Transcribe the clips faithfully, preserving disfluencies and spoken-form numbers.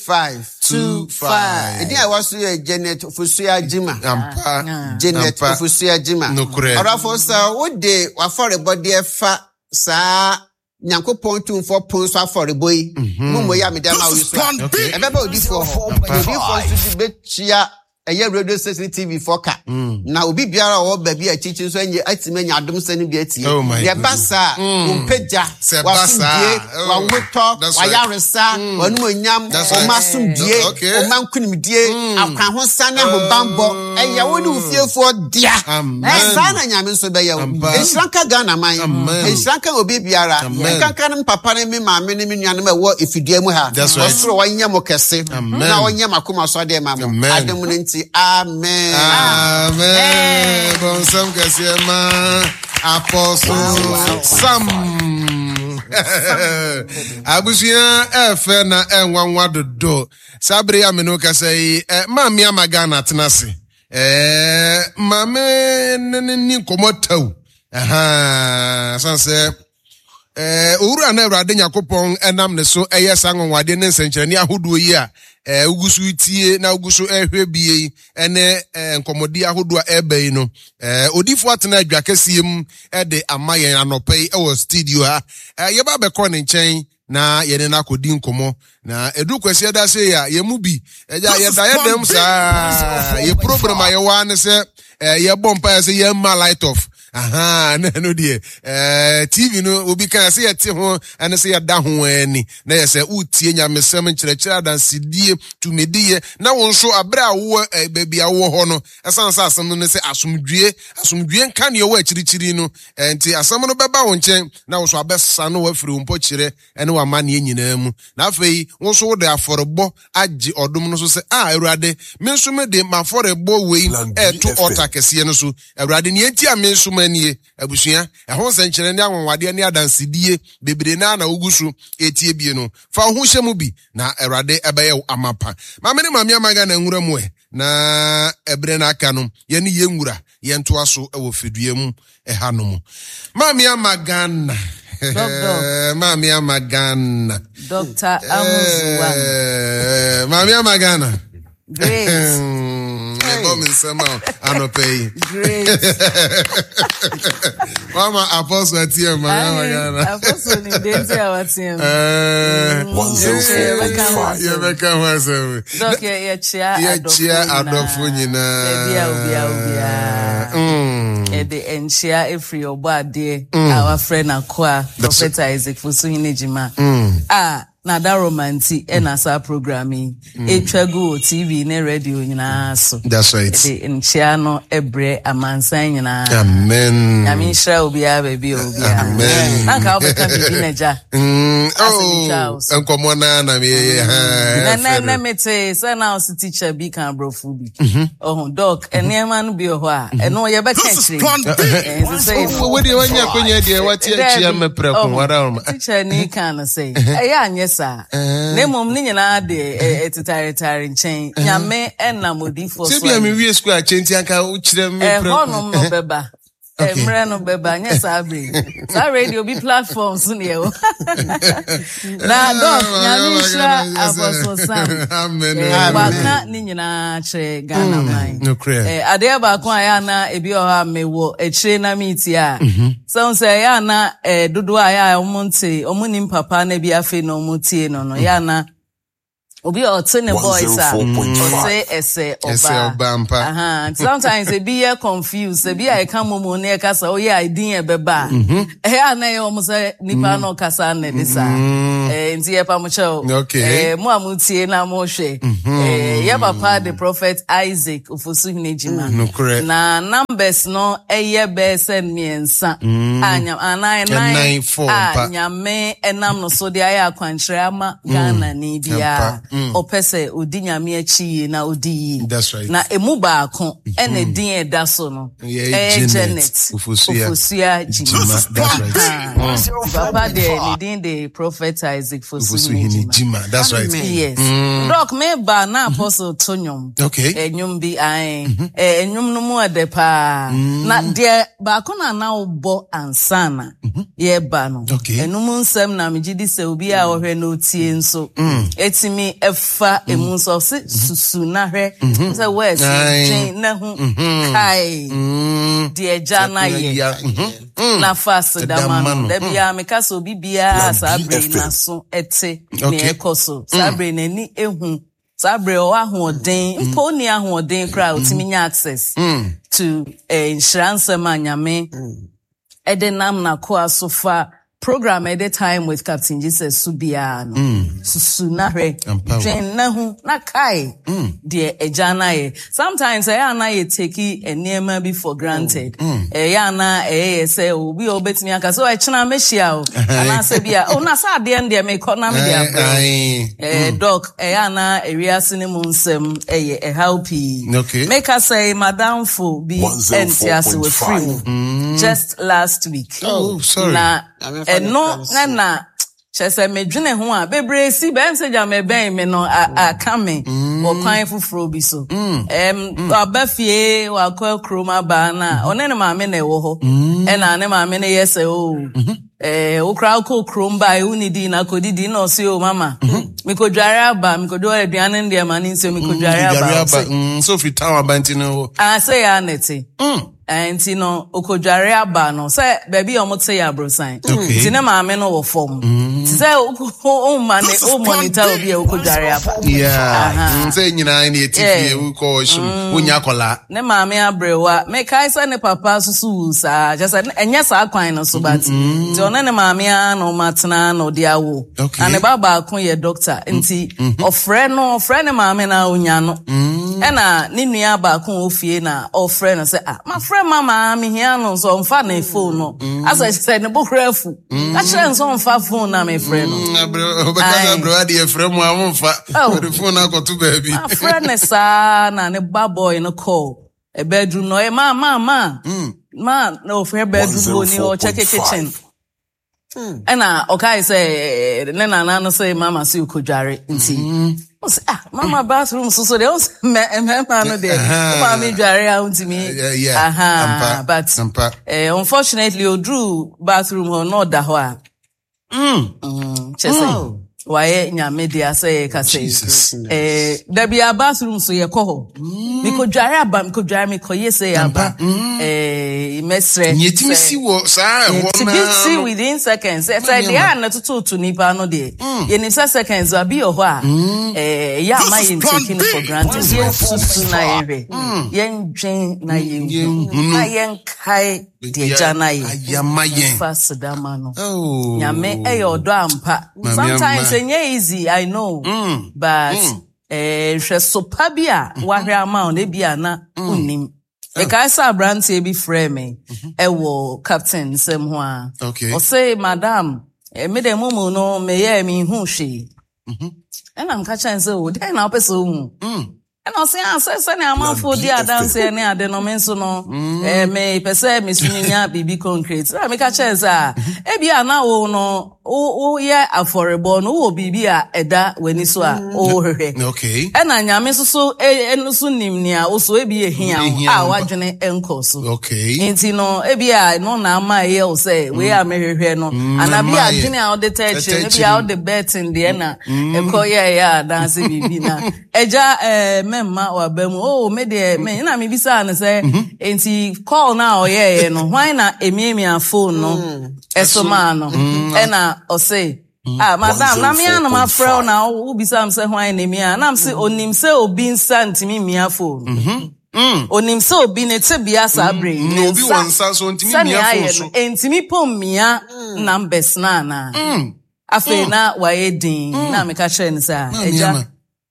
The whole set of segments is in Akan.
five two five. Edi I was here Janet Ofosuya Jima. Ampa. Janet Ofosuya Jima. No correct. Orafo sa wo de wa for body fa sa Nyankopon two for pons for the boy. Mumo ya me dem na wo so. E be ba odi for odi for so be chia eye radio station T V four ka. Na obi biara wo ba bi a chichi so anye atimanya adom sani bi atie. Ye basa umpeja wa sumdie wa woto wa yaresa wa numonyam o masumdie o mankunimdie akwan ho sane ho bambo eye wo ni ufiefo dia. E sana nyame so be ye wo. Enhranka Ghana man. Enhranka obi biara. Enkanka ne papa ne me maame ne me nuane me wo efidie mu ha. Osoro wa nyam kese. Na wo nyam akoma so de ma mo. Adom ne Amen. Amen. Bon Sam Kasiema Apostle Sam. Abusia efe na enwanwa dodo. Sabri ameno kasai mami amagana tenase. Eh mame ni komotau. Aha sanse eh owura na Awurade Yakopon enam ne so eye sanwonwade ne nsenkyerene ahodo yi a eh ugusu tie na ugusu ehwe bie ene nkomodi ahodo a ebe no eh odifo atena adwa kasiem e de amayen anopai e wo studio ha eh ye ba be ko ne nchen na ye ne na kodi nkomo na edu kwase da se ya ye mu bi eja ye da ye dem sa ye program aye wa ne se eh ye bompa se ye ma light off. Aha, no dear. Eh, T V no obi kan say yete ho ane say yada ho ani. Na ye say utie nyamesem nkyerɛkyerɛ dansidie tumedie na won so abra wo baabi awo ho no. Esan sa asem no say asomdwie, asomdwie nka ne wo akirikyiri no. Enti asem no bɛba wo nkyɛn na wo so abɛsa no wafiri wo mpɔkyerɛ ene wa ma ne nyinaa mu. Na afei wo so wo de aforebɔ agye odom no so say ah Awurade me nso me de maforebɔ wei eto otakese no so. Awurade ne enti a me nso manie abusua ehon senkyere ne anwonwade ne adansidie bebre na na ugusu etie bie no fa ho hyemu bi na Awurade ebeye amapa mame ne mame amaga na nwura mu e na ebre na aka no ye ne ye nwura ye nto aso e wo fedue mu e ha no mu mame amaga na mame amaga na Doctor Amuzuwa eh mame amaga na great. Hey. Great. Mama Apostle Atia Mama Apostle in Dente Awatim. one zero four point five. You become myself. Doc, yeah, chia. Yeah, chia adofunina. Ebia, obia, obia. Eh, the enchia every obade. Our friend Akwa, Prophet Isaac Fusuhine Jima. Ah. Na da romanti e na sa programming e twago T V ne radio nyina so. That's right. The nchia no ebre amansan nyina. Amen. I mean share obi a baby obi. Amen. Na ka obeka bi neja. Mm. Oh. Enkomo na na me ha. Na na na mete say na us teacher bi kan brofu bi. Oh doc enema no bi ho a. E no ye be kan chiri. Eh say we dey wanya kwanya dey wati achia me preko wara. Teacher ni kan say. Eh ya sa ne mom ni nyina de etitaretare nchen nyame enna modifo so se bia me wie school a chenti anka u kire me pre eh honom no beba emre no beba nya sabre sa radio bi platforms ni e na doc nyame sha Apostle Sam amen baka ni nyina che Ghana man eh ade ba ko aya na ebi o ha mewo echire na meeti a so say ya na eh dodo aya omonte omuni papa na bi afi no omutie no no ya na obi ote ne boys a ote ese oba ese oba mpa aha sometimes e be here confused e be I come mo na kasa o ya idin e beba eh ana ye omo say nipa no kasa na disa eh nti e pa mo chew eh mo amutie na mo hwe eh ye papa the Prophet Isaac Ofosuhine Jima na numbers no eye be send me ensa anya ana nine four anya me enam no so de aya akwankyere ama Ghana ni dia opese odi nyame achi na odi na emu baako ene din eda so no eh Janet Ofosuya Jima. That's right. Papa de ni din de Prophet Isaac music for Suhini Jima. That's right. Yes. Mm. Doc me ba na Apostle Tonyom. Okay. Enyum bi ai. Enyum no mu ade pa. Na de ba ko na na obo ansana. Ye ba no. Okay. Enum nsem na megidi se obi a ohwe no tie nso. Etimi efa emu so se susu na hwe. Say where say na hu kai. De jana ye. Na fast da man. Da bia me ka so bibia sabre na so ete ne ekoso. Sabre na ni ehu. Sabre o ahoden. Mpo ni ahoden kra otimi nya access to insurance manyame. Edenam na ko asofa program at the time with Captain Jesus Subiano. Susunare. Jen nahu na kai. Dear ejana ye. Sometimes I na ye take a near be for granted. Eh yana eh say obi obet me aka so I china meshia o. Ana se bia o na sa de ndie me ko na me dia. Eh doc eh yana area sinimu nsem eh eh helpy. Okay. Make us say madam fo be entias we free. Just last week. Oh, sorry. Na eno na na chese medwene ho a bebre si be message me ben me no a kame o kwan fufuro bi so em abafie wa kwa kroma ba na one ne maame na ewo ho e na ne maame ne yese o eh o kra ko kromba e unidi na kodidi na o se o mama mi ko dware aba mi ko do aduane ndie ma ni nse mi ko dware aba so fi town abanti no ah say ya neti and you know okodware aba no say baby omote ya brosan ti na maame no wo fom ti say o man o monitor obi okodware aba yeah say nyina na etifie we ko shim onya kola ne maame abrewa me kai say ne papa susu sa just enya sa kwan no so but ti ona ne maame no matena no dia wo and baba akon ye doctor nti ofre no ofre ne maame na onya no e na ne nua ba akon ofie na ofre no say ah ma mama me here no so mfa na phone no as I said ne bokrafu a chere so mfa phone na me friend no bro because bro ade e friend mu amfa the phone akoto baby a friend sa na ne baboy no call a bedroom no e ma ma ma ma no for bedroom ni o check kitchen ena okay say ne na na no say mama si ukodware nti ah mama bathroom so so there was me me no there mama me dware out to me aha but uh, unfortunately odru bathroom or not da ho a mm mm chese why nyame dia say ka say eh there be a bathroom so ye ko ho mi ko dware aba mi ko dware mi ko yese aba eh mesre nyetimi si wo sa e wo na see within seconds say dey na tutu to nipa no dey ye ni seconds abi o ho a eh ya ma yin taking for granted ye susu na ye ye ndwen na ye na ye kai de jana ye ayama yen fast dama no nyame e yodo ampa sometimes enye easy I know mm. but mm. eh hwesopa bia wahwe ama na bia na unim e kai sa brand e bi frame me e wo captain sem ho a o say madam e me dem mu no me ye mi hu hwe mhm e na nka chan say o dey na opeso hu mm and I say say say na amanfo di adanse ne ade no me nso no eh me pese me sunya bibi concrete na me ka chance a e bia na wo no o ye affordable no wo bibi a eda wani so a o hwehwe okay e na nyame so so e no so nim nia o so e bi ehia a wadwene enko so okay enti no e bia no na ama ye o say we a me hwehwe no ana bia adwene a o de touch e bia o de bet in de na e ko ye ya dance bibi na eja eh memma wa bamu oh me de me na me bisa na say enti call na o ye no why na emiemi a phone no esoma no e na o say ah madam na me ana ma frɛ na wo bisa am say why na me a na am say onim say obi nsa ntimi mia phone mhm onim say obi ne te bia sa bre no obi won nsa so ntimi mia phone so entimi pom mia numbers na na afi na wa ye din na me ka kyerɛ ni sa eja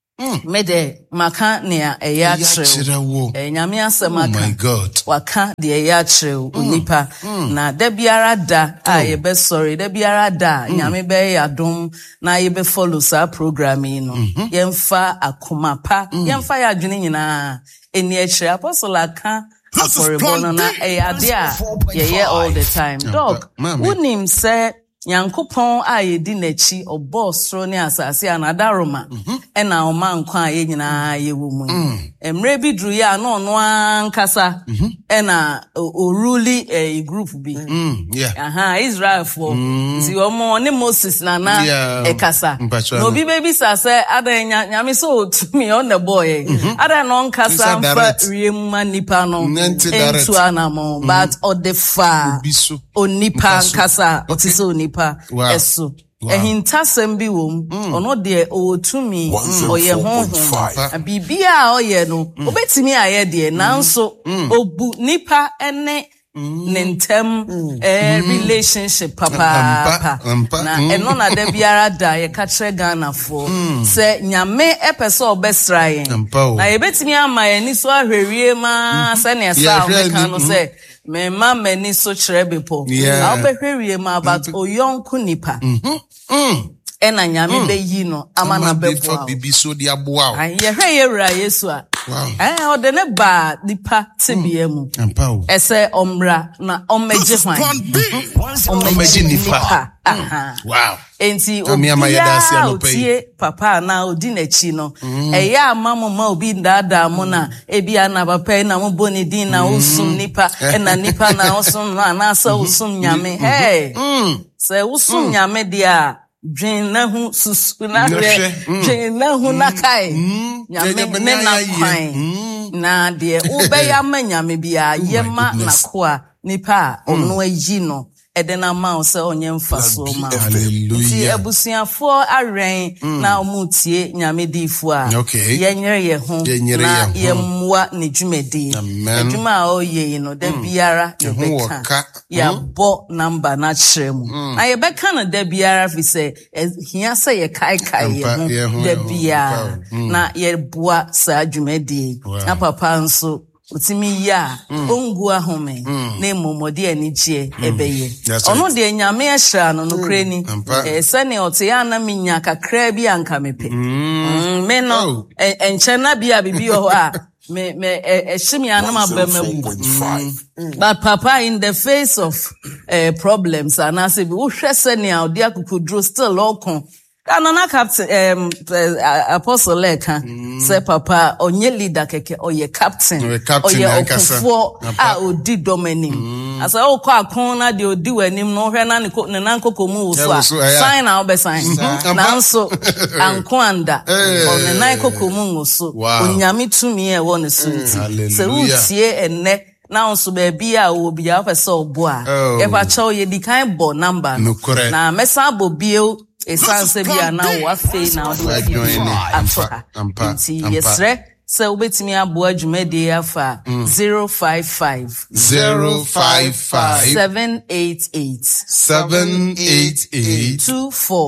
me de maka nea eya kyerɛw enyame asɛm aka oh my god waka de eya kyerɛw onipa na da biara da a ye be sorry da biara da nyame be yadom na ye be follow sa program yi no yemfa akoma pa yemfa ya dwene nyina eni ekyerɛ apostle aka aforebo no na eya de a ye ye all the time dog unim say Nyankopɔn a yedi n'achi obo soro ne asase anadaroma ena oma nkwa a yenyina yewo mu emre bi duru ya no no ankasa ena oruli a group bi aha Israel for ti omo ne Moses na na ekasa no bi baby sase adanya nyame so tumi on the boy ada no nkasa fa riemma nipa no entu anamo but odefa onipa nkasa otiso nipa eso ehintasem bi wom ono de otumi oye honhom bibia oye no obetimi aye de nanso obu nipa ene nentem eh relationship papa na eno na da biara da ye ka kire Ghana fo se nyame epese obesraye na ye betimi ama ye ni so ahwewie ma se ne sa o ka no se me ma mani so kire bepo a obehwewie ma about oyonku nipa ena nyame be yi no amana bebo a bibi so di aboa an ye hwe ye wura Yesu a eh o de ne ba nipa tebia mu ese omra na omeje hwan omeje nipa aha wow enti obi papa na odi n'achi no eya amamoma obi ndada mo na ebia na papa na mo boni din na usum nipa na nipa na usum na na sa usum nyame hey se usum nyame dia dwen na hu susu na re dwen na hu na kai nyame ne na kwan na de ubeya ma nyame bia yema na koa nipa ono ayi no edena ma se onye mfaso ma ti abusiafo arwen na omutie nyame difo a yenyere ye ho na yemwa ne dwumedi adwuma a oye no da biara ye beka ya bo number na kyeremu na ye beka na da biara fi se hia se ye kai kai ye ho da biara na ye boa sa dwumedi na papa nso utimi ya ongu ahome na momodi anigye ebeye ono de nyame ehra no no kreni eh sane ote ya na minya kakra bi anka mepe me no enchena bia bibi ho a me me ehimi anam abamabu but papa in the face of uh, problems and as be wo hwese ne a odi akukudro still okon Kanana captain um uh, apostle leka mm. say papa onye leader keke oye captain oye okufo a odi domini mm. asa o kwa akon na de odi wanim no hwe na ne ne nankoko mu so a sign na obe sign na nso anko anda on ne nankoko mu so onyame tumi e wo ne so se utie enne na nso ba bia obi a pese obo a e pa chaw ye di kan bo number na mesa bo bio esanse bia na wa fe na o join ampa ampa yesre se obetimi abo adwumade afa zero five five zero five five seven eight eight seven eight eight two four